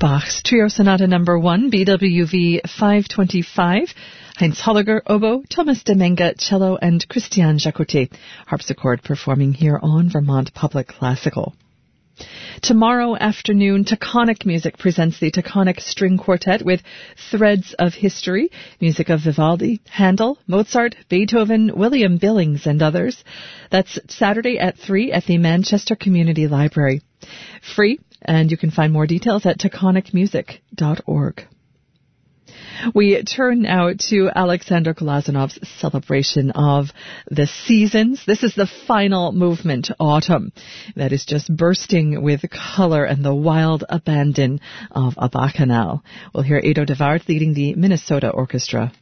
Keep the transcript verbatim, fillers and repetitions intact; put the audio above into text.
Bach's Trio Sonata Number One, B W V five twenty-five. Heinz Holliger, oboe, Thomas Demenga, cello, and Christian Jacotet, harpsichord, performing here on Vermont Public Classical. Tomorrow afternoon, Taconic Music presents the Taconic String Quartet with Threads of History, music of Vivaldi, Handel, Mozart, Beethoven, William Billings, and others. That's Saturday at three at the Manchester Community Library. Free, and you can find more details at taconic music dot org. We turn now to Alexander Golazanov's celebration of the seasons. This is the final movement, Autumn, that is just bursting with color and the wild abandon of a bacchanal. We'll hear Edo de Waard leading the Minnesota Orchestra.